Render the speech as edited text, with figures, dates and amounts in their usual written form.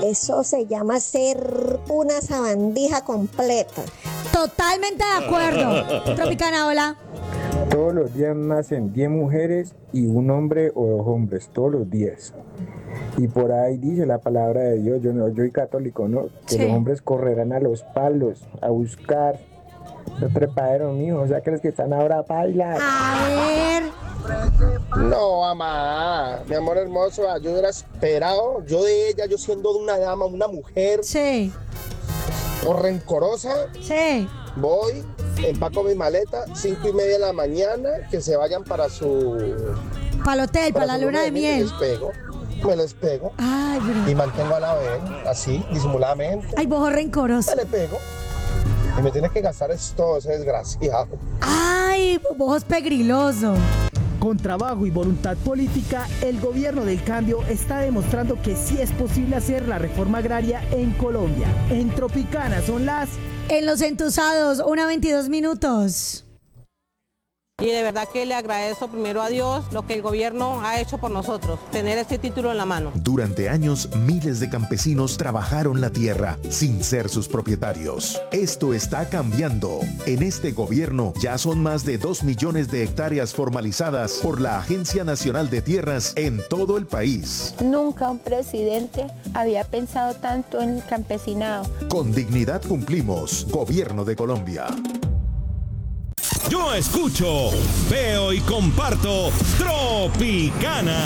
Eso se llama ser una sabandija completa. Totalmente de acuerdo. Tropicana, hola. Todos los días nacen 10 mujeres y un hombre o 2 hombres, todos los días. Y por ahí dice la palabra de Dios, yo soy católico, ¿no? Que Sí. los hombres correrán a los palos, a buscar los trepaderos míos, o sea que los que están ahora bailan. A ver. No, mamá, mi amor hermoso, yo hubiera esperado, yo de ella, yo siendo una dama, una mujer, Sí. o rencorosa, Sí. voy, empaco mi maleta, 5:30 de la mañana, que se vayan para su... Para el hotel, para la su luna de miel. Me les pego, Ay, bro. y mantengo a la vez, así, disimuladamente, Ay, vos rencoroso. me le pego, y me tienes que gastar esto, ese desgraciado. Ay, vos pegriloso. Con trabajo y voluntad política, el gobierno del cambio está demostrando que sí es posible hacer la reforma agraria en Colombia. En Tropicana son las... En los entusados, 1:22. Y de verdad que le agradezco primero a Dios lo que el gobierno ha hecho por nosotros, tener este título en la mano. Durante años, miles de campesinos trabajaron la tierra sin ser sus propietarios. Esto está cambiando. En este gobierno ya son más de 2 millones de hectáreas formalizadas por la Agencia Nacional de Tierras en todo el país. Nunca un presidente había pensado tanto en el campesinado. Con dignidad cumplimos. Gobierno de Colombia. Yo escucho, veo y comparto Tropicana.